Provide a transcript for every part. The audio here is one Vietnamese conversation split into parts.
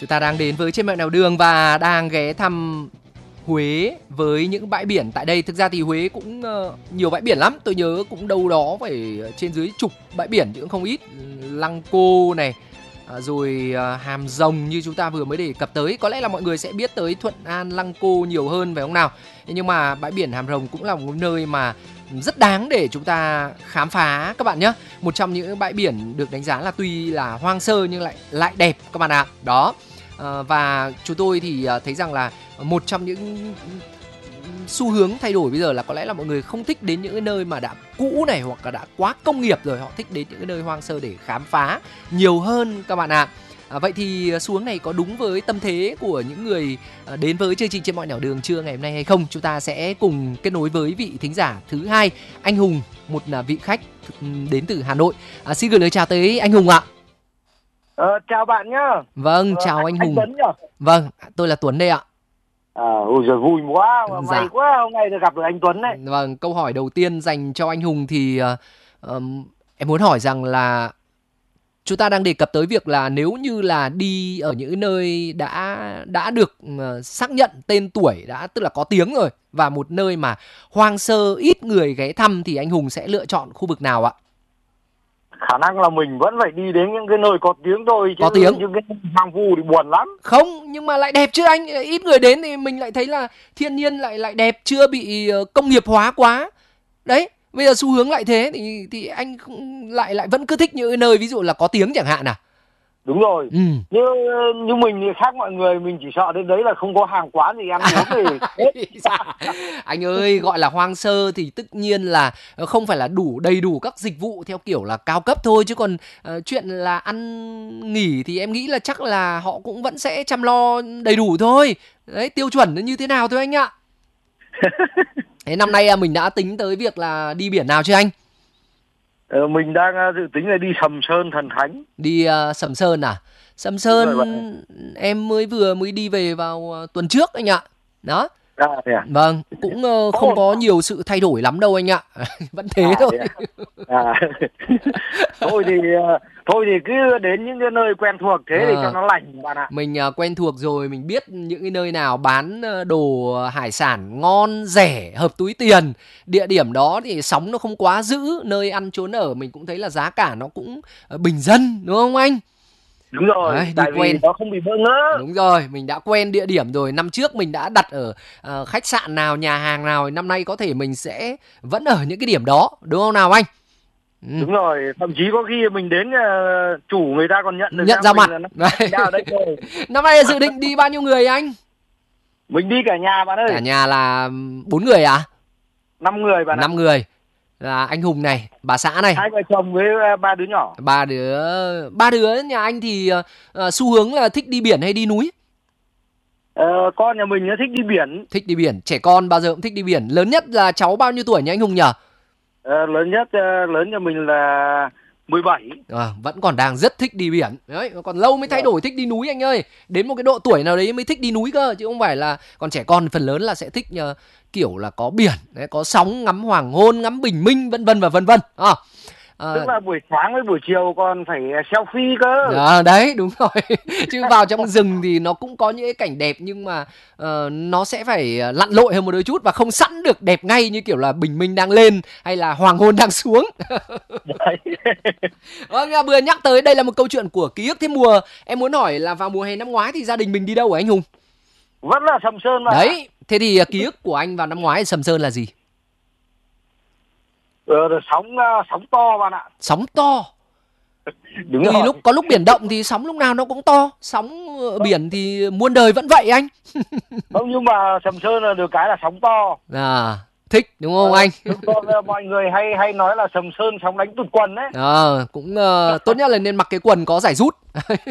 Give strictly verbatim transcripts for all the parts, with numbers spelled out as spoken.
Chúng ta đang đến với Trên Mẹo Nẻo Đường và đang ghé thăm Huế với những bãi biển tại đây. Thực ra thì Huế cũng uh, nhiều bãi biển lắm. Tôi nhớ cũng đâu đó phải trên dưới chục bãi biển chứ cũng không ít. Lăng Cô này, uh, rồi uh, Hàm Rồng như chúng ta vừa mới đề cập tới. Có lẽ là mọi người sẽ biết tới Thuận An, Lăng Cô nhiều hơn phải không nào? Nhưng mà bãi biển Hàm Rồng cũng là một nơi mà rất đáng để chúng ta khám phá các bạn nhé. Một trong những bãi biển được đánh giá là tuy là hoang sơ nhưng lại lại đẹp các bạn ạ. Đó. À, và chúng tôi thì thấy rằng là một trong những xu hướng thay đổi bây giờ là có lẽ là mọi người không thích đến những cái nơi mà đã cũ này hoặc là đã quá công nghiệp rồi, họ thích đến những cái nơi hoang sơ để khám phá nhiều hơn các bạn ạ. À, vậy thì xu hướng này có đúng với tâm thế của những người đến với chương trình Trên Mọi Nẻo Đường trưa ngày hôm nay hay không? Chúng ta sẽ cùng kết nối với vị thính giả thứ hai, anh Hùng, một vị khách đến từ Hà Nội. À, xin gửi lời chào tới anh Hùng ạ. Ờ, chào bạn nhá. Vâng, chào ờ, anh, anh Hùng. Tuấn nhỉ? Vâng, tôi là Tuấn đây ạ. À, ôi giời, vui quá, mà Dạ. may quá hôm nay được gặp được anh Tuấn đấy. Vâng, câu hỏi đầu tiên dành cho anh Hùng thì uh, um, em muốn hỏi rằng là chúng ta đang đề cập tới việc là nếu như là đi ở những nơi đã đã được uh, xác nhận tên tuổi, đã tức là có tiếng rồi, và một nơi mà hoang sơ ít người ghé thăm thì anh Hùng sẽ lựa chọn khu vực nào ạ? Khả năng là mình vẫn phải đi đến những cái nơi có tiếng thôi, chứ Có tiếng. những cái hoang vu thì buồn lắm. Không, nhưng mà lại đẹp chứ anh. Ít người đến thì mình lại thấy là thiên nhiên lại lại đẹp, chưa bị công nghiệp hóa quá. Đấy, bây giờ xu hướng lại thế thì thì anh cũng lại lại vẫn cứ thích những nơi ví dụ là có tiếng chẳng hạn à? Đúng rồi. Ừ. Như như mình thì khác mọi người, mình chỉ sợ đến đấy là không có hàng quán gì ăn uống thì Anh ơi, gọi là hoang sơ thì tất nhiên là không phải là đủ đầy đủ các dịch vụ theo kiểu là cao cấp thôi, chứ còn uh, chuyện là ăn nghỉ thì em nghĩ là chắc là họ cũng vẫn sẽ chăm lo đầy đủ thôi. Đấy, tiêu chuẩn nó như thế nào thôi anh ạ. Thế năm nay mình đã tính tới việc là đi biển nào chưa anh? ờ, mình đang dự tính là đi Sầm Sơn Thần Thánh. Đi uh, Sầm Sơn à? Sầm Sơn rồi, em mới vừa mới đi về vào uh, tuần trước anh ạ. Đó. À, à? Vâng, cũng uh, không có nhiều sự thay đổi lắm đâu anh ạ. Vẫn thế à, thôi. À. Thôi thì thôi thì cứ đến những cái nơi quen thuộc thế à, để cho nó lành bạn ạ. Mình uh, quen thuộc rồi, mình biết những cái nơi nào bán đồ hải sản ngon, rẻ, hợp túi tiền. Địa điểm đó thì sóng nó không quá dữ, nơi ăn trốn ở mình cũng thấy là giá cả nó cũng uh, bình dân, đúng không anh? Đúng rồi. Đấy, tại quen. Vì nó không bị bỡ ngỡ. Đúng rồi, mình đã quen địa điểm rồi. Năm trước mình đã đặt ở uh, khách sạn nào, nhà hàng nào, năm nay có thể mình sẽ vẫn ở những cái điểm đó, đúng không nào anh? Ừ. Đúng rồi, thậm chí có khi mình đến uh, chủ người ta còn nhận được nhận ra mặt. Ở đây rồi. Năm nay dự định đi bao nhiêu người anh? Mình đi cả nhà bạn ơi. Cả nhà là bốn người à? Năm người bạn ạ. Năm người. Là anh Hùng này, bà xã này, hai vợ chồng với ba đứa nhỏ. Ba đứa ba đứa nhà anh thì uh, xu hướng là thích đi biển hay đi núi? Ờ, con nhà mình nó thích đi biển. Thích đi biển, trẻ con bao giờ cũng thích đi biển. Lớn nhất là cháu bao nhiêu tuổi nhỉ anh Hùng nhỉ? Ờ, lớn nhất uh, lớn nhà mình là mười bảy. À, vẫn còn đang rất thích đi biển. Đấy, còn lâu mới thay đổi thích đi núi anh ơi. Đến một cái độ tuổi nào đấy mới thích đi núi cơ, chứ không phải là còn trẻ con phần lớn là sẽ thích uh, kiểu là có biển, đấy, có sóng, ngắm hoàng hôn, ngắm bình minh, vân vân và vân vân. À, à, tức là buổi sáng với buổi chiều còn phải selfie cơ. À, đấy đúng rồi. Chứ vào trong rừng thì nó cũng có những cái cảnh đẹp, nhưng mà uh, nó sẽ phải lặn lội hơn một đôi chút và không sẵn được đẹp ngay như kiểu là bình minh đang lên hay là hoàng hôn đang xuống. Vâng, vừa nhắc tới đây là một câu chuyện của ký ức thêm mùa. Em muốn hỏi là vào mùa hè năm ngoái thì gia đình mình đi đâu hả anh Hùng? Vẫn là Sầm Sơn mà. Đấy, thế thì ký ức của anh vào năm ngoái ở Sầm Sơn là gì? Ờ, sóng sóng to bạn ạ. Sóng to. Đúng Tùy rồi. lúc có lúc biển động thì sóng lúc nào nó cũng to, sóng ở biển thì muôn đời vẫn vậy anh. Không, nhưng mà Sầm Sơn là được cái là sóng to. À, thích đúng không à, anh? Mọi người hay hay nói là Sầm Sơn sóng đánh tụt quần đấy. À, cũng uh, tốt nhất là nên mặc cái quần có giải rút.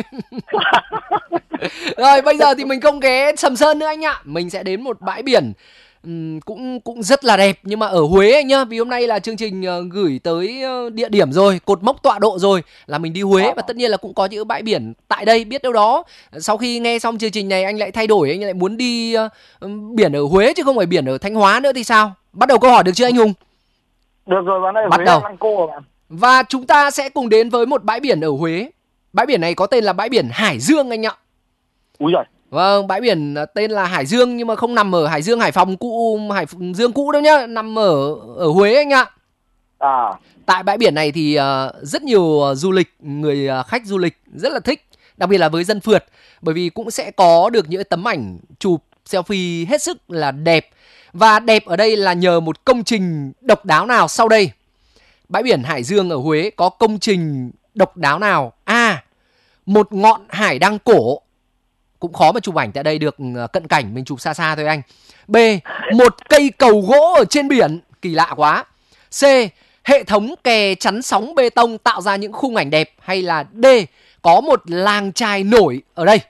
Rồi bây giờ thì mình không ghé Sầm Sơn nữa anh ạ, mình sẽ đến một bãi biển um, cũng cũng rất là đẹp, nhưng mà ở Huế anh nhá. Vì hôm nay là chương trình uh, gửi tới uh, địa điểm rồi, cột mốc tọa độ rồi, là mình đi Huế. Và tất nhiên là cũng có những bãi biển tại đây. Biết đâu đó sau khi nghe xong chương trình này anh lại thay đổi, anh lại muốn đi uh, biển ở Huế chứ không phải biển ở Thanh Hóa nữa thì sao? Bắt đầu câu hỏi được chưa anh Hùng? Được rồi bạn ơi, bắt Huế đầu. Lăng Cô bạn. Và chúng ta sẽ cùng đến với một bãi biển ở Huế. Bãi biển này có tên là bãi biển Hải Dương anh ạ. Úi giời. Vâng, bãi biển tên là Hải Dương nhưng mà không nằm ở Hải Dương Hải Phòng cũ, Hải Dương cũ đâu nhá, nằm ở ở Huế anh ạ. À. Tại bãi biển này thì uh, rất nhiều uh, du lịch, người uh, khách du lịch rất là thích, đặc biệt là với dân phượt, bởi vì cũng sẽ có được những tấm ảnh chụp selfie hết sức là đẹp. Và đẹp ở đây là nhờ một công trình độc đáo nào sau đây. Bãi biển Hải Dương ở Huế có công trình độc đáo nào? A. Một ngọn hải đăng cổ. Cũng khó mà chụp ảnh tại đây được cận cảnh, mình chụp xa xa thôi anh. B. Một cây cầu gỗ ở trên biển, kỳ lạ quá. C. Hệ thống kè chắn sóng bê tông tạo ra những khung ảnh đẹp. Hay là D. Có một làng chài nổi ở đây.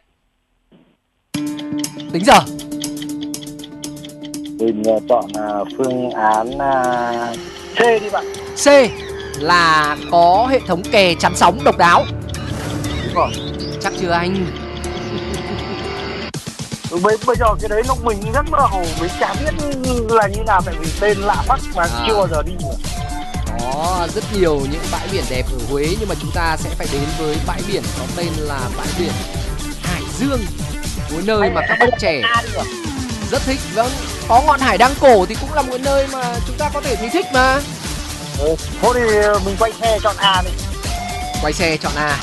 Tính giờ. Mình chọn uh, phương án uh, C đi bạn. C là có hệ thống kè chắn sóng độc đáo. Đúng rồi. Chắc chưa anh? Ừ, bây, bây giờ cái đấy nó mình rất mơ hồ, mình chả biết là như nào, tại vì tên lạ mắt mà à. Chưa bao giờ đi nữa. Có rất nhiều những bãi biển đẹp ở Huế, nhưng mà chúng ta sẽ phải đến với bãi biển có tên là bãi biển Hải Dương, một nơi mà các bạn trẻ rất thích. Vâng, có ngọn hải đăng cổ thì cũng là một nơi mà chúng ta có thể thấy thích mà. Ừ, thôi thì mình quay xe chọn A đi. Quay xe chọn A.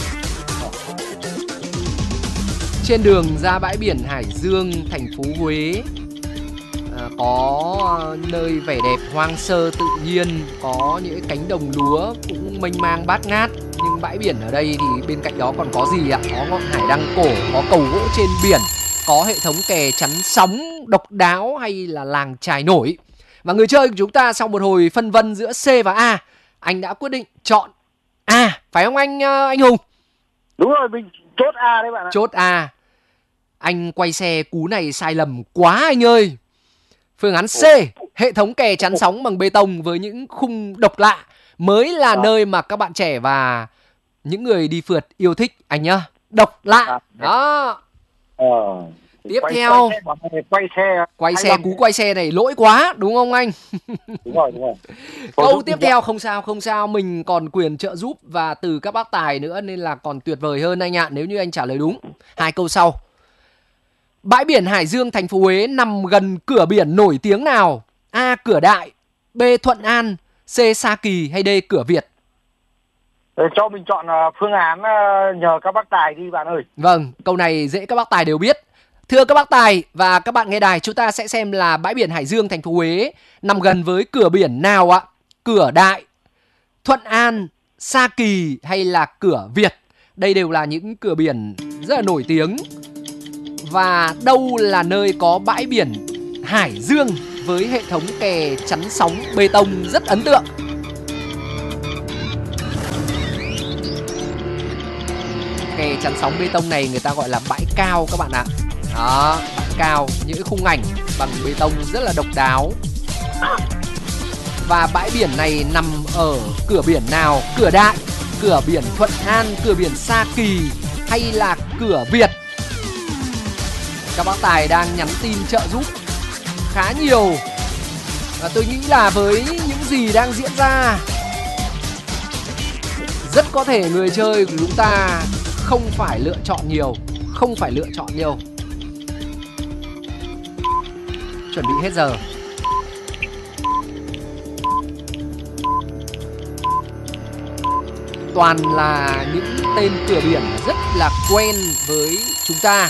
Trên đường ra bãi biển Hải Dương, thành phố Huế, à, có nơi vẻ đẹp hoang sơ tự nhiên, có những cánh đồng lúa cũng mênh mang bát ngát. Nhưng bãi biển ở đây thì bên cạnh đó còn có gì ạ? Có ngọn hải đăng cổ, có cầu gỗ trên biển, có hệ thống kè chắn sóng độc đáo hay là làng chài nổi. Và người chơi của chúng ta sau một hồi phân vân giữa C và A, anh đã quyết định chọn A, phải không anh anh Hùng? Đúng rồi, mình chốt A đấy bạn ạ. Chốt A. Anh quay xe cú này sai lầm quá anh ơi. Phương án C, hệ thống kè chắn sóng bằng bê tông với những khung độc lạ mới là à. nơi mà các bạn trẻ và những người đi phượt yêu thích anh nhá. Độc lạ. À. Đó. Ờ. Tiếp quay, theo quay xe, quay xe quay xe cú quay xe này lỗi quá đúng không anh? Đúng rồi, đúng rồi. Câu tiếp theo không sao không sao, mình còn quyền trợ giúp và từ các bác tài nữa nên là còn tuyệt vời hơn anh ạ, nếu như anh trả lời đúng. Hai câu sau. Bãi biển Hải Dương, thành phố Huế nằm gần cửa biển nổi tiếng nào? A. Cửa Đại, B. Thuận An, C. Sa Kỳ hay D. Cửa Việt? Để cho mình chọn phương án nhờ các bác tài đi bạn ơi. Vâng, câu này dễ các bác tài đều biết. Thưa các bác tài và các bạn nghe đài, chúng ta sẽ xem là bãi biển Hải Dương, thành phố Huế nằm gần với cửa biển nào ạ? Cửa Đại, Thuận An, Sa Kỳ hay là Cửa Việt? Đây đều là những cửa biển rất là nổi tiếng. Và đâu là nơi có bãi biển Hải Dương với hệ thống kè chắn sóng bê tông rất ấn tượng? Kè chắn sóng bê tông này người ta gọi là bãi cao các bạn ạ. Đó, bãi cao, những khung ảnh bằng bê tông rất là độc đáo. Và bãi biển này nằm ở cửa biển nào? Cửa Đại, cửa biển Thuận An, cửa biển Sa Kỳ hay là Cửa Việt? Các bác tài đang nhắn tin trợ giúp khá nhiều. Và tôi nghĩ là với những gì đang diễn ra, rất có thể người chơi của chúng ta không phải lựa chọn nhiều. Không phải lựa chọn nhiều. Chuẩn bị hết giờ. Toàn là những tên cửa biển rất là quen với chúng ta.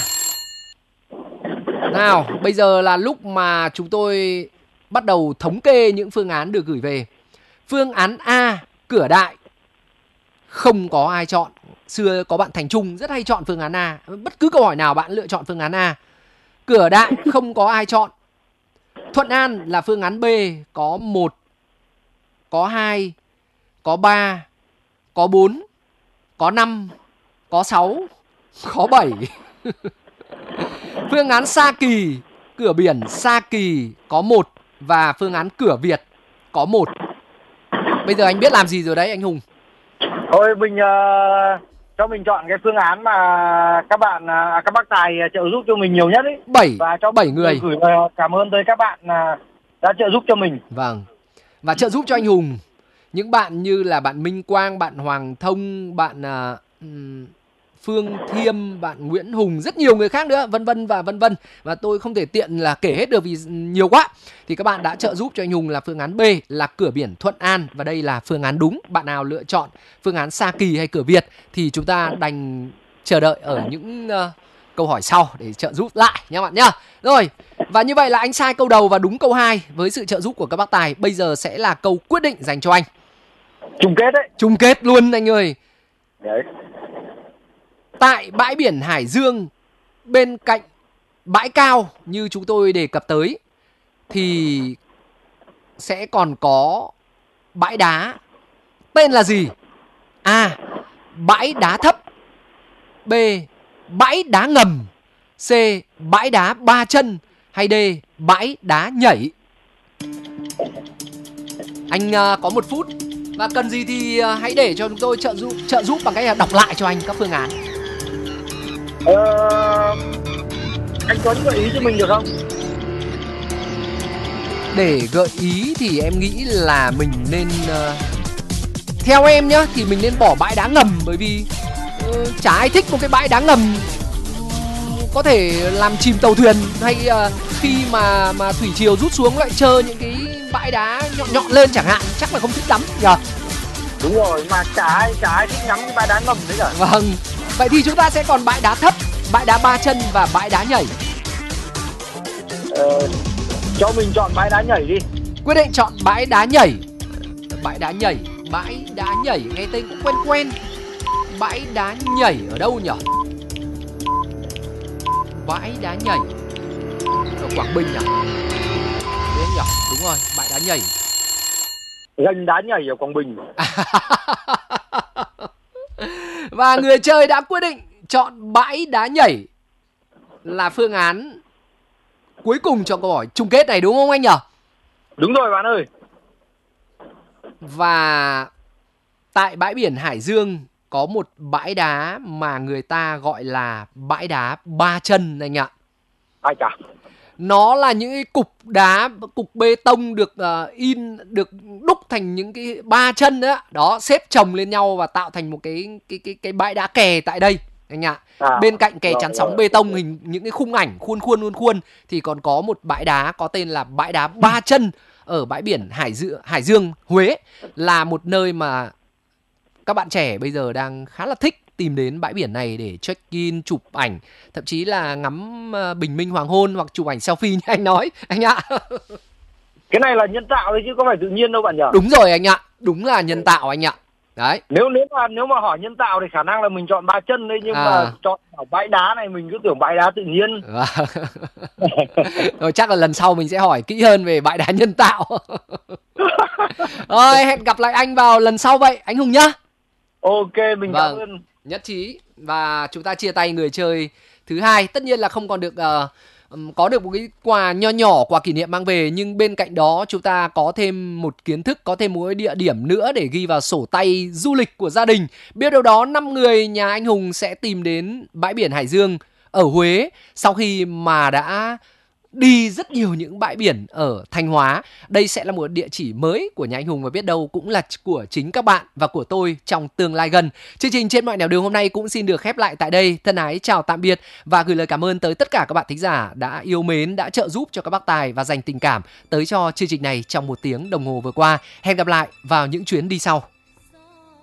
Nào, bây giờ là lúc mà chúng tôi bắt đầu thống kê những phương án được gửi về. Phương án A, Cửa Đại, không có ai chọn. Xưa có bạn Thành Trung rất hay chọn phương án A. Bất cứ câu hỏi nào bạn lựa chọn phương án A. Cửa Đại không có ai chọn. Thuận An là phương án B, có một, có hai, có ba, có bốn, có năm, có sáu, có bảy. Phương án Sa Kỳ, cửa biển Sa Kỳ có một và phương án Cửa Việt có một. Bây giờ anh biết làm gì rồi đấy anh Hùng? Thôi mình uh, cho mình chọn cái phương án mà các bạn uh, các bác tài trợ giúp cho mình nhiều nhất ấy. Bảy và cho bảy người. Gửi uh, cảm ơn tới các bạn uh, đã trợ giúp cho mình. Vâng. Và trợ giúp cho anh Hùng những bạn như là bạn Minh Quang, bạn Hoàng Thông, bạn uh, Phương Thiêm, bạn Nguyễn Hùng, rất nhiều người khác nữa, vân vân và vân vân. Và tôi không thể tiện là kể hết được vì nhiều quá. Thì các bạn đã trợ giúp cho anh Hùng là phương án B là cửa biển Thuận An, và đây là phương án đúng. Bạn nào lựa chọn phương án Sa Kỳ hay cửa Việt thì chúng ta đành chờ đợi ở những uh, câu hỏi sau để trợ giúp lại nha bạn nhá. Rồi, và như vậy là anh sai câu đầu và đúng câu hai. Với sự trợ giúp của các bác tài, bây giờ sẽ là câu quyết định dành cho anh. Chung kết đấy. Chung kết luôn anh ơi. Đấy. Tại bãi biển Hải Dương, bên cạnh bãi cao như chúng tôi đề cập tới, thì sẽ còn có bãi đá. Tên là gì? A. Bãi đá thấp. B. Bãi đá ngầm. C. Bãi đá ba chân. Hay D. Bãi đá nhảy. Anh uh, có một phút. Và cần gì thì uh, hãy để cho chúng tôi trợ giúp, trợ giúp bằng cách là đọc lại cho anh các phương án. Ờ... Anh có những gợi ý cho mình được không? Để gợi ý thì em nghĩ là mình nên uh, theo em nhá, thì mình nên bỏ bãi đá ngầm. Bởi vì uh, chả ai thích một cái bãi đá ngầm có thể làm chìm tàu thuyền, hay uh, khi mà mà thủy triều rút xuống lại trơ những cái bãi đá nhọn nhọn lên chẳng hạn, chắc là không thích lắm nhờ. Đúng rồi, mà chả ai chả ai thích ngắm cái bãi đá ngầm đấy cả. Vâng. Vậy thì chúng ta sẽ còn bãi đá thấp, bãi đá ba chân và bãi đá nhảy. Ờ, cho mình chọn bãi đá nhảy đi. Quyết định chọn bãi đá nhảy. Bãi đá nhảy, bãi đá nhảy nghe tên cũng quen quen. Bãi đá nhảy ở đâu nhỉ? Bãi đá nhảy ở Quảng Bình à? Đúng nhỉ? Đúng rồi, bãi đá nhảy. Gành đá nhảy ở Quảng Bình. Và người chơi đã quyết định chọn bãi đá nhảy là phương án cuối cùng cho câu hỏi chung kết này, đúng không anh nhỉ? Đúng rồi bạn ơi. Và tại bãi biển Hải Dương có một bãi đá mà người ta gọi là bãi đá ba chân anh ạ. Ai chả. Nó là những cái cục đá, cục bê tông được uh, in, được đúc thành những cái ba chân đó, đó xếp chồng lên nhau và tạo thành một cái cái cái cái bãi đá kè tại đây anh ạ. À, bên cạnh kè chắn sóng bê tông hình những cái khung ảnh khuôn khuôn khuôn khuôn thì còn có một bãi đá có tên là bãi đá ba chân ở bãi biển Hải Dương, Hải Dương, Huế, là một nơi mà các bạn trẻ bây giờ đang khá là thích tìm đến bãi biển này để check-in, chụp ảnh, thậm chí là ngắm bình minh hoàng hôn hoặc chụp ảnh selfie như anh nói anh ạ. Cái này là nhân tạo đấy chứ có phải tự nhiên đâu bạn nhỉ? Đúng rồi anh ạ, đúng là nhân tạo anh ạ. Đấy. Nếu nếu mà nếu mà hỏi nhân tạo thì khả năng là mình chọn ba chân đấy, nhưng à. mà chọn bãi đá này mình cứ tưởng bãi đá tự nhiên. Rồi chắc là lần sau mình sẽ hỏi kỹ hơn về bãi đá nhân tạo. Rồi hẹn gặp lại anh vào lần sau vậy anh Hùng nhá. Ok, mình vâng, cảm ơn. Nhất trí. Và chúng ta chia tay người chơi thứ hai. Tất nhiên là không còn được uh, um, có được một cái quà nho nhỏ, quà kỷ niệm mang về, nhưng bên cạnh đó chúng ta có thêm một kiến thức, có thêm một cái địa điểm nữa để ghi vào sổ tay du lịch của gia đình. Biết đâu đó năm người nhà anh Hùng sẽ tìm đến bãi biển Hải Dương ở Huế sau khi mà đã đi rất nhiều những bãi biển ở Thanh Hóa. Đây sẽ là một địa chỉ mới của nhà anh Hùng và biết đâu cũng là của chính các bạn và của tôi trong tương lai gần. Chương trình Trên Mọi Nẻo Đường hôm nay cũng xin được khép lại tại đây. Thân ái chào tạm biệt và gửi lời cảm ơn tới tất cả các bạn thính giả đã yêu mến, đã trợ giúp cho các bác tài và dành tình cảm tới cho chương trình này trong một tiếng đồng hồ vừa qua. Hẹn gặp lại vào những chuyến đi sau.